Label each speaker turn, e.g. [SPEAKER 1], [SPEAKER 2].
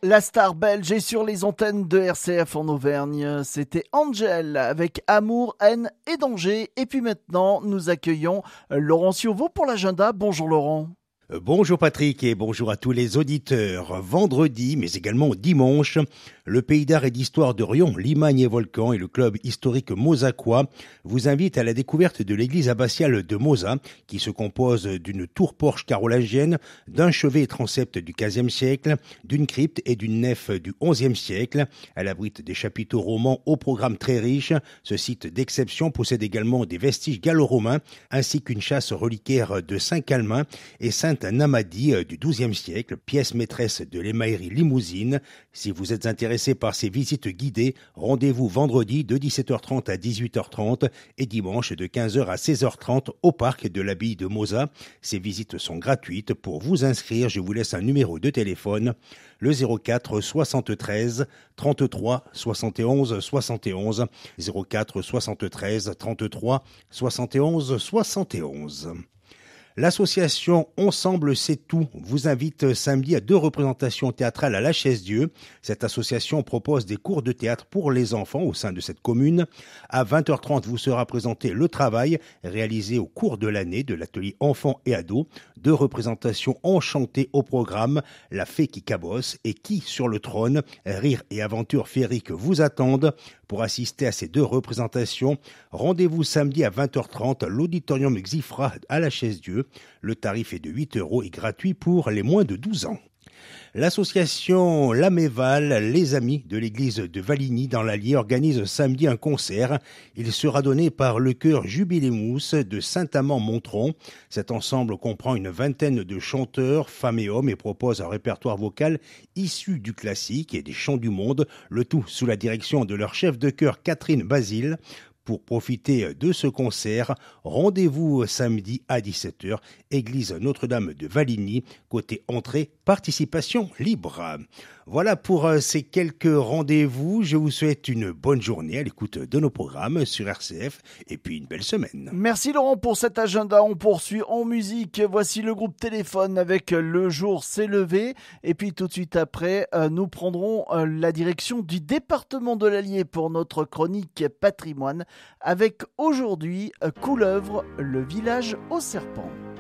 [SPEAKER 1] La star belge est sur les antennes de RCF en Auvergne. C'était Angel avec Amour, haine et danger. Et puis maintenant, nous accueillons Laurent Ciovo pour l'agenda. Bonjour Laurent.
[SPEAKER 2] Bonjour Patrick et bonjour à tous les auditeurs. Vendredi, mais également dimanche, le Pays d'art et d'histoire de Riom, Limagne et Volcan et le club historique mosaquois vous invitent à la découverte de l'église abbatiale de Moza, qui se compose d'une tour-porche carolingienne, d'un chevet et transept du XVe siècle, d'une crypte et d'une nef du XIe siècle. Elle abrite des chapiteaux romans au programme très riche. Ce site d'exception possède également des vestiges gallo-romains, ainsi qu'une chasse reliquaire de Saint-Calmin et Sainte-Namadie du XIIe siècle, pièce maîtresse de l'émaillerie limousine. Si vous êtes intéressé par ces visites guidées, rendez-vous vendredi de 17h30 à 18h30 et dimanche de 15h à 16h30 au parc de l'abbaye de Moza. Ces visites sont gratuites. Pour vous inscrire, je vous laisse un numéro de téléphone, le 04 73 33 71 71, 04 73 33 71 71. L'association Ensemble c'est tout vous invite samedi à 2 représentations théâtrales à la Chaise-Dieu. Cette association propose des cours de théâtre pour les enfants au sein de cette commune. À 20h30 vous sera présenté Le Travail, réalisé au cours de l'année de l'atelier enfants et ados. 2 représentations enchantées au programme, La Fée qui cabosse et Qui sur le trône. Rire et aventure féerique vous attendent. Pour assister à ces 2 représentations, rendez-vous samedi à 20h30 à l'auditorium Xifra à la Chaise-Dieu. Le tarif est de 8 € et gratuit pour les moins de 12 ans. L'association Laméval, les amis de l'église de Valigny dans l'Allier, organise samedi un concert. Il sera donné par le chœur Jubilémousse de Saint-Amand-Montron. Cet ensemble comprend une vingtaine de chanteurs, femmes et hommes, et propose un répertoire vocal issu du classique et des chants du monde, le tout sous la direction de leur chef de chœur Catherine Basile. Pour profiter de ce concert, rendez-vous samedi à 17h, église Notre-Dame de Valigny, côté entrée, participation libre. Voilà pour ces quelques rendez-vous. Je vous souhaite une bonne journée à l'écoute de nos programmes sur RCF et puis une belle semaine.
[SPEAKER 1] Merci Laurent pour cet agenda. On poursuit en musique. Voici le groupe Téléphone avec Le jour s'est levé. Et puis tout de suite après, nous prendrons la direction du département de l'Allier pour notre chronique patrimoine avec aujourd'hui Couleuvre, le village au serpent.